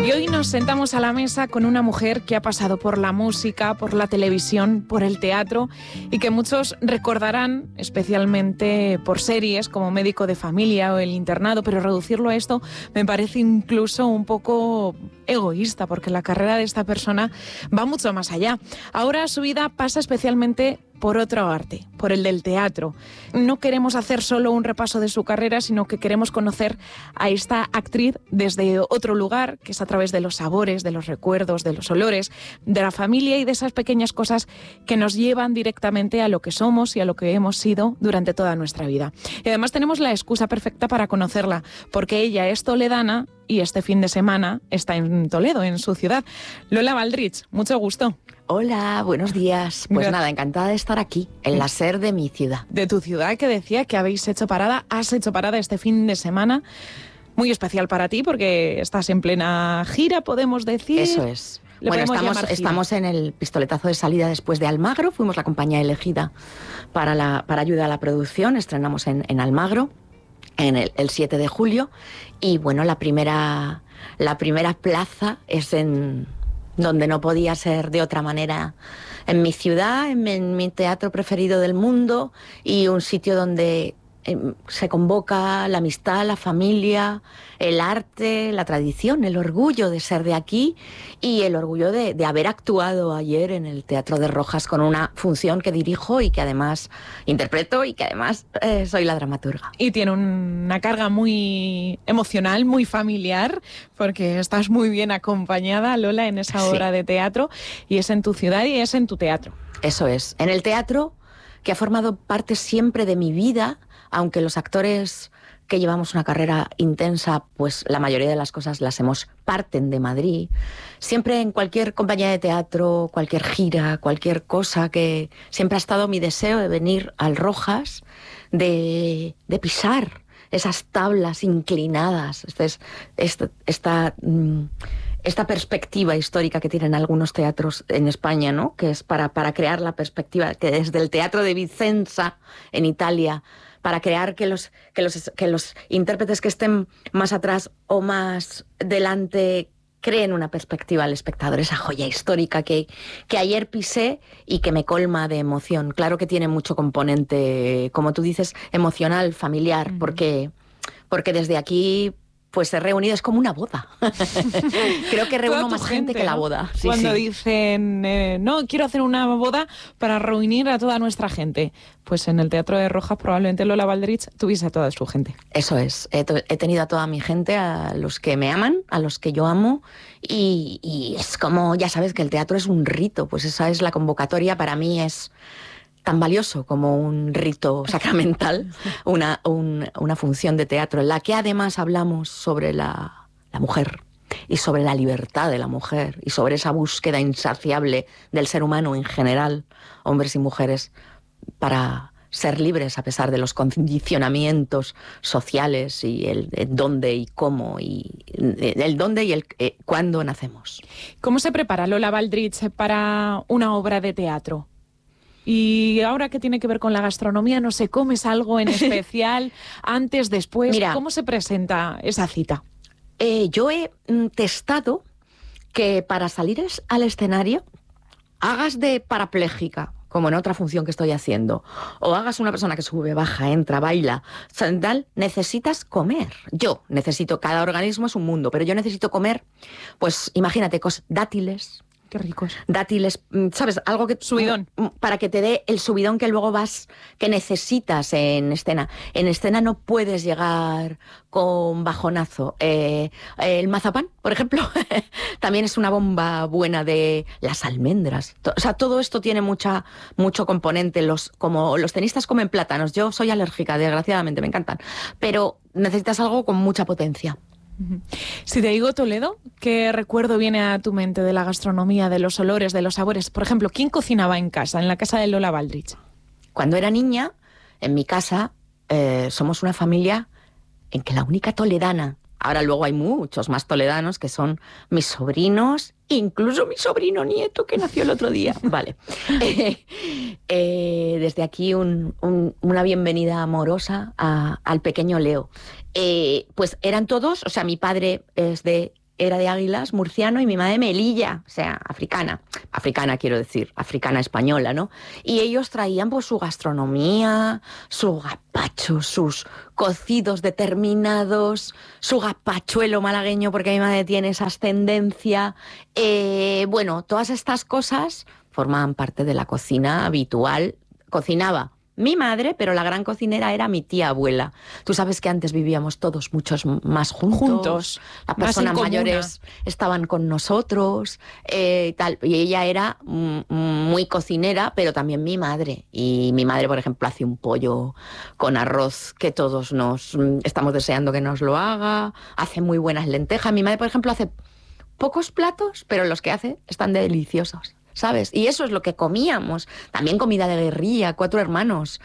Y hoy nos sentamos a la mesa con una mujer que ha pasado por la música, por la televisión, por el teatro y que muchos recordarán especialmente por series como Médico de Familia o El Internado, pero reducirlo a esto me parece incluso un poco egoísta porque la carrera de esta persona va mucho más allá. Ahora su vida pasa especialmente por otro arte, por el del teatro. No queremos hacer solo un repaso de su carrera, sino que queremos conocer a esta actriz desde otro lugar, que es a través de los sabores, de los recuerdos, de los olores, de la familia y de esas pequeñas cosas que nos llevan directamente a lo que somos y a lo que hemos sido durante toda nuestra vida. Y además tenemos la excusa perfecta para conocerla, porque ella es toledana y este fin de semana está en Toledo, en su ciudad. Lola Baldrich, mucho gusto. Hola, buenos días. Pues nada, encantada de estar aquí, en la SER de mi ciudad. De tu ciudad, que decía que habéis hecho parada, has hecho parada este fin de semana, muy especial para ti porque estás en plena gira, podemos decir. Eso es. Bueno, estamos en el pistoletazo de salida después de Almagro, fuimos la compañía elegida para ayuda a la producción, estrenamos en Almagro el 7 de julio y bueno, la primera plaza es en donde no podía ser de otra manera, en mi ciudad, en mi teatro preferido del mundo y un sitio donde se convoca la amistad, la familia, el arte, la tradición, el orgullo de ser de aquí y el orgullo de haber actuado ayer en el Teatro de Rojas con una función que dirijo y que además interpreto y que además soy la dramaturga. Y tiene una carga muy emocional, muy familiar, porque estás muy bien acompañada, Lola, en esa obra de teatro y es en tu ciudad y es en tu teatro. Eso es, en el teatro que ha formado parte siempre de mi vida, aunque los actores que llevamos una carrera intensa, pues la mayoría de las cosas las parten de Madrid. Siempre en cualquier compañía de teatro, cualquier gira, cualquier cosa, que siempre ha estado mi deseo de venir al Rojas, de pisar esas tablas inclinadas, esta perspectiva histórica que tienen algunos teatros en España, ¿no? Que es para crear la perspectiva, que desde el Teatro de Vicenza, en Italia, para crear que los intérpretes que estén más atrás o más delante creen una perspectiva al espectador, esa joya histórica que ayer pisé y que me colma de emoción. Claro que tiene mucho componente, como tú dices, emocional, familiar, porque desde aquí pues he reunido, es como una boda. Creo que reúno más gente que la boda. Sí, cuando dicen, no, quiero hacer una boda para reunir a toda nuestra gente. Pues en el Teatro de Rojas probablemente Lola Baldrich tuviese a toda su gente. Eso es. He tenido a toda mi gente, a los que me aman, a los que yo amo. Y es como, ya sabes que el teatro es un rito. Pues esa es la convocatoria. Para mí es tan valioso como un rito sacramental, una función de teatro en la que además hablamos sobre la mujer y sobre la libertad de la mujer y sobre esa búsqueda insaciable del ser humano en general, hombres y mujeres, para ser libres a pesar de los condicionamientos sociales y el dónde y cómo y el dónde y el cuándo nacemos. ¿Cómo se prepara Lola Baldrich para una obra de teatro? Y ahora que tiene que ver con la gastronomía, no sé, ¿comes algo en especial antes, después? Mira, ¿cómo se presenta esa cita? Yo he testado que para salir al escenario hagas de parapléjica, como en otra función que estoy haciendo, o hagas una persona que sube, baja, entra, baila, tal, necesitas comer. Yo necesito, cada organismo es un mundo, pero yo necesito comer, pues imagínate, dátiles. Qué ricos. Dátiles, ¿sabes? Algo que... Subidón. Para que te dé el subidón que luego que necesitas en escena. En escena no puedes llegar con bajonazo. El mazapán, por ejemplo, también es una bomba buena, de las almendras. O sea, todo esto tiene mucho componente. Como los tenistas comen plátanos, yo soy alérgica, desgraciadamente, me encantan. Pero necesitas algo con mucha potencia. Si te digo Toledo, ¿qué recuerdo viene a tu mente de la gastronomía, de los olores, de los sabores? Por ejemplo, ¿quién cocinaba en casa, en la casa de Lola Baldrich? Cuando era niña, en mi casa, somos una familia en que la única toledana, ahora luego hay muchos más toledanos, que son mis sobrinos, incluso mi sobrino nieto que nació el otro día. Vale. Desde aquí una bienvenida amorosa al pequeño Leo. Pues eran todos, o sea, mi padre es de era de Águilas, murciano, y mi madre Melilla, o sea, africana quiero decir, africana española, ¿no? Y ellos traían pues su gastronomía, su gazpacho, sus cocidos determinados, su gazpachuelo malagueño, porque mi madre tiene esa ascendencia. Bueno, todas estas cosas formaban parte de la cocina habitual. Cocinaba mi madre, pero la gran cocinera era mi tía abuela. Tú sabes que antes vivíamos todos muchos más juntos. Las personas mayores estaban con nosotros, tal. Y ella era muy cocinera, pero también mi madre. Y mi madre, por ejemplo, hace un pollo con arroz que todos estamos deseando que nos lo haga. Hace muy buenas lentejas. Mi madre, por ejemplo, hace pocos platos, pero los que hace están deliciosos, ¿sabes? Y eso es lo que comíamos. También comida de guerrilla, 4 hermanos,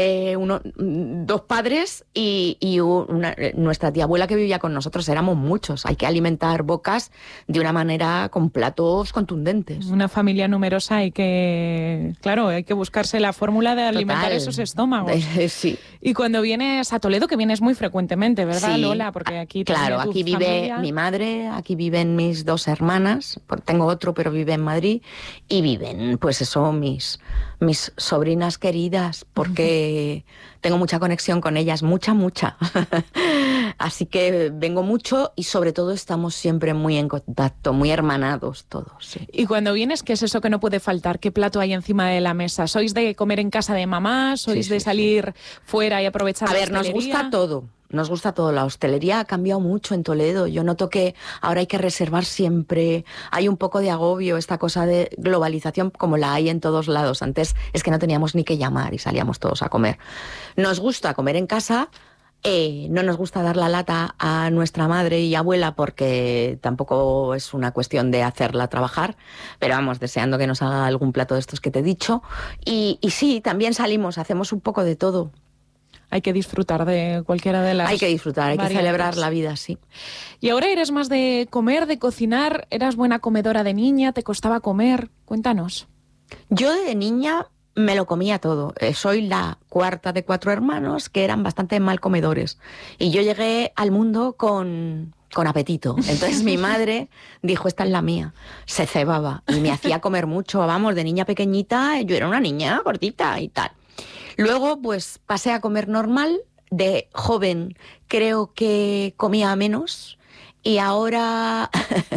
2 padres y nuestra tía abuela que vivía con nosotros. Éramos muchos. Hay que alimentar bocas de una manera con platos contundentes. Una familia numerosa hay que buscarse la fórmula de alimentar esos estómagos. Sí. Y cuando vienes a Toledo, que vienes muy frecuentemente, ¿verdad, sí, Lola? Porque aquí claro, aquí vive familia. Mi madre, aquí viven mis 2 hermanas. Tengo otro, pero vive en Madrid. Y viven, pues eso, mis sobrinas queridas, porque tengo mucha conexión con ellas, mucha. Así que vengo mucho y sobre todo estamos siempre muy en contacto, muy hermanados todos. Sí. Y cuando vienes, ¿qué es eso que no puede faltar? ¿Qué plato hay encima de la mesa? ¿Sois de comer en casa de mamá? ¿Sois de salir fuera y aprovechar la hostelería? A ver, nos gusta todo. Nos gusta todo. La hostelería ha cambiado mucho en Toledo. Yo noto que ahora hay que reservar siempre. Hay un poco de agobio, esta cosa de globalización como la hay en todos lados. Antes es que no teníamos ni que llamar y salíamos todos a comer. Nos gusta comer en casa. No nos gusta dar la lata a nuestra madre y abuela porque tampoco es una cuestión de hacerla trabajar, pero vamos, deseando que nos haga algún plato de estos que te he dicho. Y sí, también salimos, hacemos un poco de todo. Hay que disfrutar de cualquiera de las... Hay que disfrutar, hay que celebrar la vida, sí. ¿Y ahora eres más de comer, de cocinar? ¿Eras buena comedora de niña? ¿Te costaba comer? Cuéntanos. Yo de niña me lo comía todo. Soy la 4ª de 4 hermanos que eran bastante mal comedores. Y yo llegué al mundo con apetito. Entonces mi madre dijo, esta es la mía. Se cebaba y me hacía comer mucho. Vamos, de niña pequeñita, yo era una niña gordita y tal. Luego, pues, pasé a comer normal. De joven creo que comía menos y ahora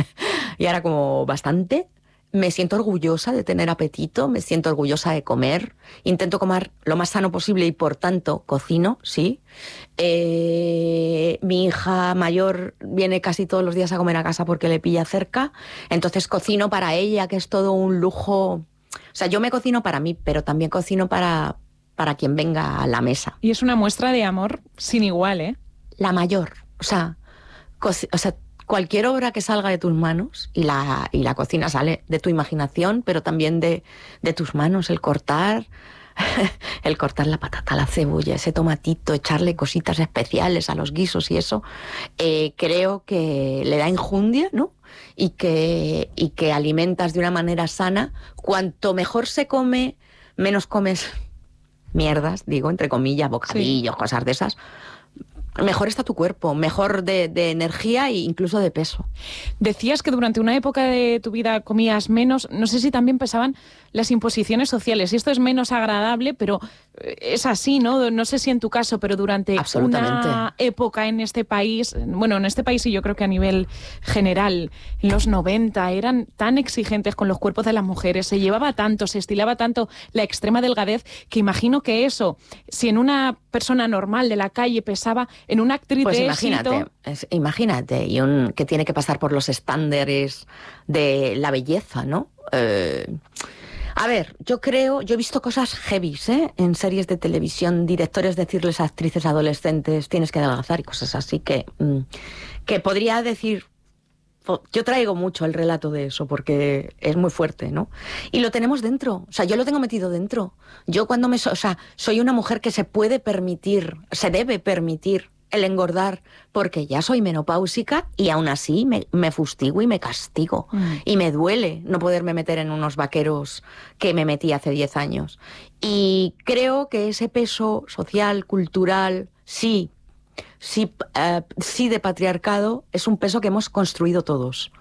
como bastante. Me siento orgullosa de tener apetito, me siento orgullosa de comer. Intento comer lo más sano posible y, por tanto, cocino, sí. Mi hija mayor viene casi todos los días a comer a casa porque le pilla cerca. Entonces cocino para ella, que es todo un lujo. O sea, yo me cocino para mí, pero también cocino para quien venga a la mesa. Y es una muestra de amor sin igual, ¿eh? La mayor. O sea, cualquier obra que salga de tus manos, y la cocina sale de tu imaginación, pero también de tus manos, el cortar la patata, la cebolla, ese tomatito, echarle cositas especiales a los guisos y eso, creo que le da enjundia, ¿no? Y que alimentas de una manera sana. Cuanto mejor se come, menos comes mierdas, digo, entre comillas, bocadillos, sí, cosas de esas. Mejor está tu cuerpo, mejor de energía e incluso de peso. Decías que durante una época de tu vida comías menos. No sé si también pesaban las imposiciones sociales. Y esto es menos agradable, pero es así, ¿no? No sé si en tu caso, pero durante una época en este país, bueno, en este país y yo creo que a nivel general, en los 90 eran tan exigentes con los cuerpos de las mujeres, se llevaba tanto, se estilaba tanto la extrema delgadez, que imagino que eso, si en una persona normal de la calle pesaba, en una actriz pues de imagínate, imagínate, y que tiene que pasar por los estándares de la belleza, ¿no? A ver, yo he visto cosas heavies, en series de televisión, directores decirles a actrices adolescentes, tienes que adelgazar y cosas así, que podría decir, yo traigo mucho el relato de eso porque es muy fuerte, ¿no? Y lo tenemos dentro, o sea, yo lo tengo metido dentro. Yo cuando soy una mujer que se puede permitir, se debe permitir el engordar porque ya soy menopáusica y aún así me fustigo y me castigo. Y me duele no poderme meter en unos vaqueros que me metí hace 10 años. Y creo que ese peso social, cultural, sí, sí de patriarcado, es un peso que hemos construido todos.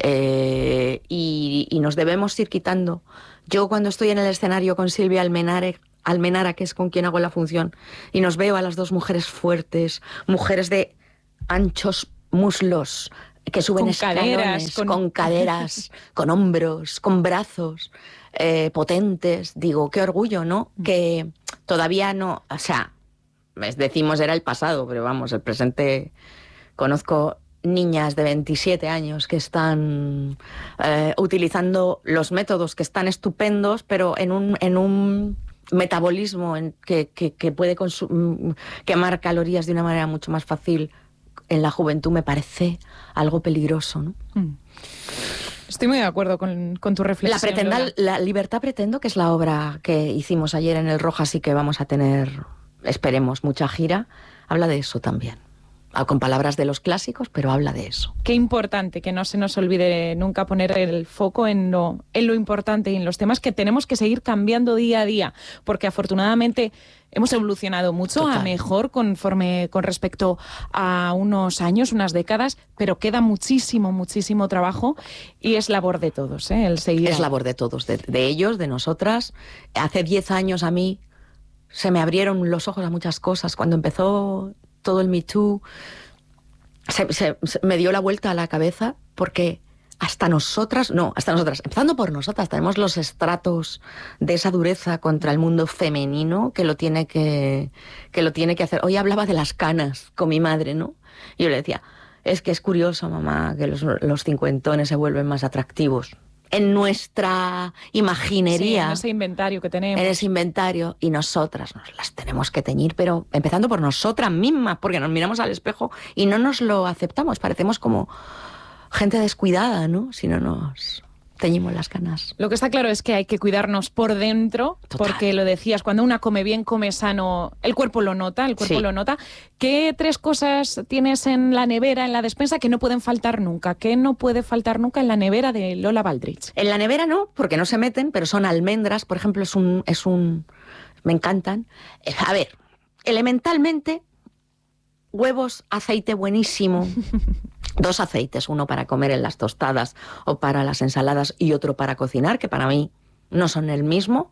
Y nos debemos ir quitando. Yo cuando estoy en el escenario con Silvia Almenara, que es con quien hago la función, y nos veo a las dos mujeres fuertes, mujeres de anchos muslos, que suben con escalones, con caderas, con hombros, con brazos potentes. Digo, qué orgullo, ¿no? Que todavía no, o sea, decimos era el pasado, pero vamos, el presente. Conozco niñas de 27 años que están utilizando los métodos que están estupendos, pero en un metabolismo que puede quemar calorías de una manera mucho más fácil. En la juventud me parece algo peligroso, ¿no? Estoy muy de acuerdo con tu reflexión. La Libertad Pretendo, que es la obra que hicimos ayer en el Rojas y que vamos a tener, esperemos, mucha gira, habla de eso también. Con palabras de los clásicos, pero habla de eso. Qué importante que no se nos olvide nunca poner el foco en lo importante y en los temas que tenemos que seguir cambiando día a día, porque afortunadamente hemos evolucionado mucho. Total. A mejor con respecto a unos años, unas décadas, pero queda muchísimo trabajo y es labor de todos, el seguir. Es labor de todos, de ellos, de nosotras. Hace 10 años a mí se me abrieron los ojos a muchas cosas. Cuando empezó todo el Me Too, se me dio la vuelta a la cabeza, porque hasta nosotras, empezando por nosotras, tenemos los estratos de esa dureza contra el mundo femenino que lo tiene que hacer. Hoy hablaba de las canas con mi madre, ¿no? Y yo le decía, es que es curioso, mamá, que los cincuentones se vuelven más atractivos. En nuestra imaginería. Sí, en ese inventario que tenemos. En ese inventario. Y nosotras nos las tenemos que teñir, pero empezando por nosotras mismas, porque nos miramos al espejo y no nos lo aceptamos. Parecemos como gente descuidada, ¿no? Si no nos teñimos las canas. Lo que está claro es que hay que cuidarnos por dentro. Total. Porque lo decías, cuando una come bien, come sano, el cuerpo lo nota, sí. Lo nota. ¿Qué 3 cosas tienes en la nevera, en la despensa, que no pueden faltar nunca? ¿Qué no puede faltar nunca en la nevera de Lola Baldrich? En la nevera no, porque no se meten, pero son almendras, por ejemplo, me encantan. A ver, elementalmente, huevos, aceite buenísimo. 2 aceites, uno para comer en las tostadas o para las ensaladas y otro para cocinar, que para mí no son el mismo.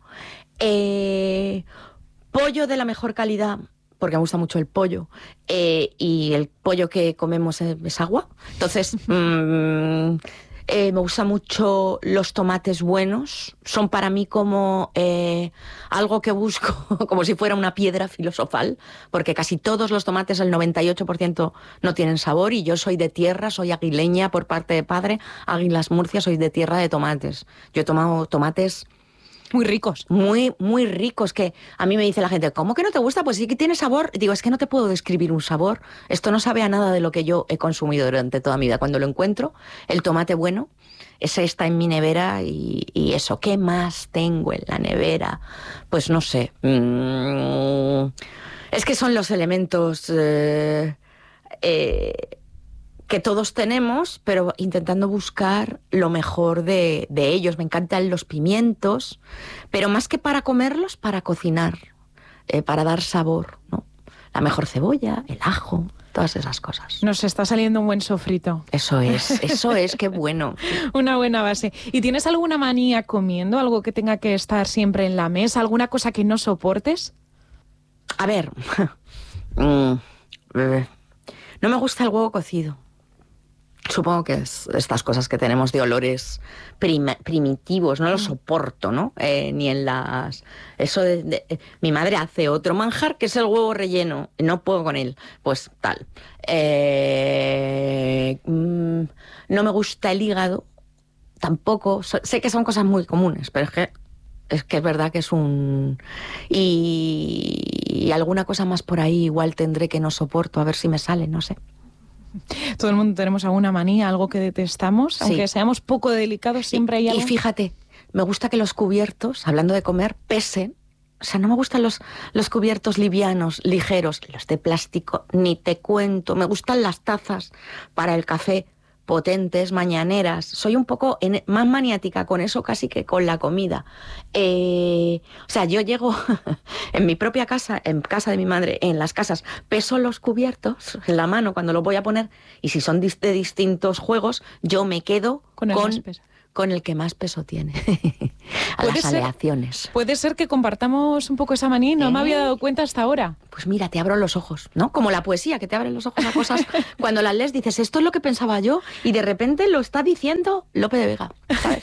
Pollo de la mejor calidad, porque me gusta mucho el pollo, y el pollo que comemos es agua. Entonces, me gustan mucho los tomates buenos. Son para mí como algo que busco, como si fuera una piedra filosofal, porque casi todos los tomates, el 98%, no tienen sabor, y yo soy de tierra, soy aguileña por parte de padre, Águilas Murcia, soy de tierra de tomates. Yo he tomado tomates muy ricos. Muy, muy ricos, que a mí me dice la gente, ¿cómo que no te gusta? Pues sí que tiene sabor. Digo, es que no te puedo describir un sabor. Esto no sabe a nada de lo que yo he consumido durante toda mi vida. Cuando lo encuentro, el tomate bueno, ese está en mi nevera y eso. ¿Qué más tengo en la nevera? Pues no sé. Es que son los elementos que todos tenemos, pero intentando buscar lo mejor de ellos. Me encantan los pimientos, pero más que para comerlos, para cocinar, para dar sabor, ¿no? La mejor cebolla, el ajo, todas esas cosas. Nos está saliendo un buen sofrito. Eso es, qué bueno. Una buena base. ¿Y tienes alguna manía comiendo? ¿Algo que tenga que estar siempre en la mesa? ¿Alguna cosa que no soportes? A ver, no me gusta el huevo cocido. Supongo que es estas cosas que tenemos de olores primitivos, no lo soporto, ¿no? Ni en las... Eso mi madre hace otro manjar, que es el huevo relleno, no puedo con él, pues tal. No me gusta el hígado, tampoco. Sé que son cosas muy comunes, pero es que es verdad que es un... Y alguna cosa más por ahí igual tendré que no soporto, a ver si me sale, no sé. Todo el mundo tenemos alguna manía, algo que detestamos, sí. Aunque seamos poco delicados, siempre hay algo. Y fíjate, me gusta que los cubiertos, hablando de comer, pesen. O sea, no me gustan los cubiertos livianos, ligeros, los de plástico, ni te cuento. Me gustan las tazas para el café, potentes, mañaneras. Soy un poco más maniática con eso casi que con la comida. O sea, yo llego en mi propia casa, en casa de mi madre, en las casas, peso los cubiertos en la mano cuando los voy a poner, y si son de distintos juegos, yo me quedo con el que más peso tiene. A las aleaciones. Puede ser que compartamos un poco esa manía, no me había dado cuenta hasta ahora. Pues mira, te abro los ojos, ¿no? Como la poesía, que te abren los ojos a cosas. Cuando las lees dices, esto es lo que pensaba yo, y de repente lo está diciendo Lope de Vega, ¿sabes?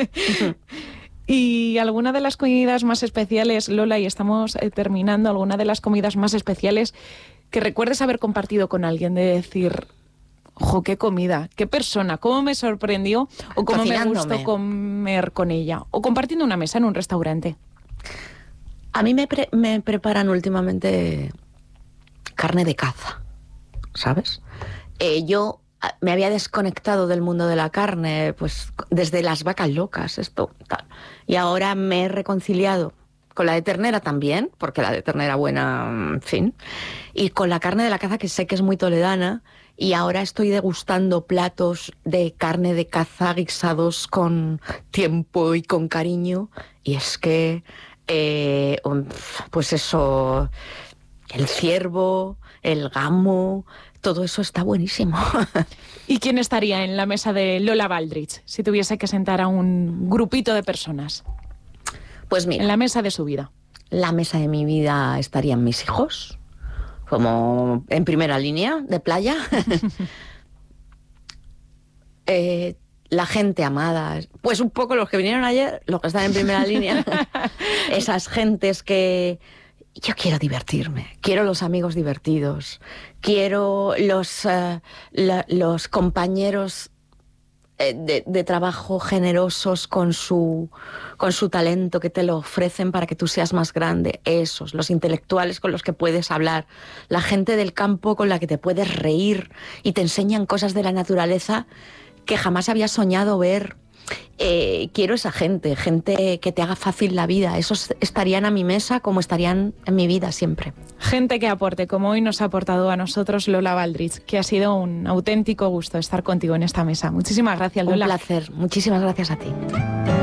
¿Y alguna de las comidas más especiales, Lola, y estamos terminando, alguna de las comidas más especiales que recuerdes haber compartido con alguien, de decir... ¡Ojo, qué comida! ¡Qué persona! ¿Cómo me sorprendió? ¿O cómo me gustó comer con ella? ¿O compartiendo una mesa en un restaurante? A mí me preparan últimamente carne de caza, ¿sabes? Yo me había desconectado del mundo de la carne, pues desde las vacas locas, esto, tal. Y ahora me he reconciliado con la de ternera también, porque la de ternera buena, en fin. Y con la carne de la caza, que sé que es muy toledana. Y ahora estoy degustando platos de carne de caza guisados con tiempo y con cariño. Y es que, pues eso, el ciervo, el gamo, todo eso está buenísimo. ¿Y quién estaría en la mesa de Lola Baldrich si tuviese que sentar a un grupito de personas? Pues mira, en la mesa de su vida. La mesa de mi vida estarían mis hijos, como en primera línea de playa. La gente amada, pues un poco los que vinieron ayer, los que están en primera línea. Esas gentes que... Yo quiero divertirme, quiero los amigos divertidos, quiero los compañeros de trabajo generosos con su talento, que te lo ofrecen para que tú seas más grande. Esos, los intelectuales con los que puedes hablar, la gente del campo con la que te puedes reír y te enseñan cosas de la naturaleza que jamás habías soñado ver. Quiero esa gente que te haga fácil la vida. Esos estarían a mi mesa como estarían en mi vida siempre. Gente que aporte, como hoy nos ha aportado a nosotros Lola Baldrich, que ha sido un auténtico gusto estar contigo en esta mesa. Muchísimas gracias, Lola. Un placer. Muchísimas gracias a ti.